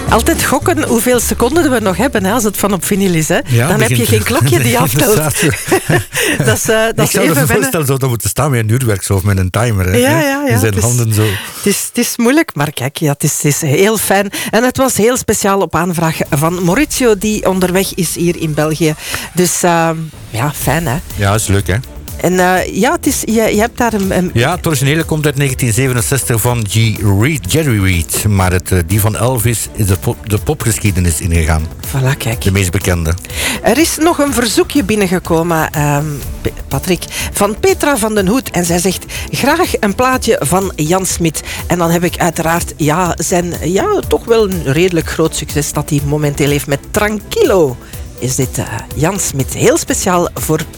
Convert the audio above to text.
Altijd gokken hoeveel seconden we nog hebben, hè, als het van op vinyl is. Hè. Ja, dan heb je geen klokje die aftelt. dat is ik zou even me voorstellen, zou dat moeten staan met een uurwerk of met een timer. Hè, ja. in zijn handen zo. Het is moeilijk, maar kijk, ja, het is heel fijn. En het was heel speciaal op aanvraag van Maurizio, die onderweg is hier in België. Dus fijn, hè. Ja, dat is leuk, hè. En je hebt daar een... Ja, het originele komt uit 1967 van Jerry Reed. Maar die van Elvis is de popgeschiedenis ingegaan. Voilà, kijk. De meest bekende. Er is nog een verzoekje binnengekomen, Patrick, van Petra van den Hoed. En zij zegt, graag een plaatje van Jan Smit. En dan heb ik uiteraard zijn toch wel een redelijk groot succes dat hij momenteel heeft met Tranquilo. Is dit Jan Smit. Heel speciaal voor